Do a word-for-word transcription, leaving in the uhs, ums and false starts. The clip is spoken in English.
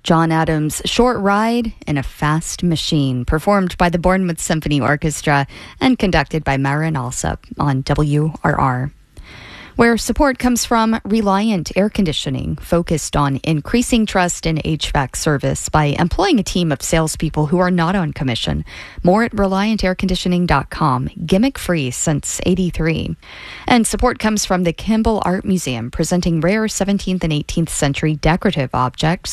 John Adams' Short Ride in a Fast Machine, performed by the Bournemouth Symphony Orchestra and conducted by Marin Alsop on W R R. Where support comes from Reliant Air Conditioning, focused on increasing trust in H V A C service by employing a team of salespeople who are not on commission. More at reliant air conditioning dot com, gimmick-free since eighty-three. And support comes from the Kimball Art Museum, presenting rare seventeenth and eighteenth century decorative objects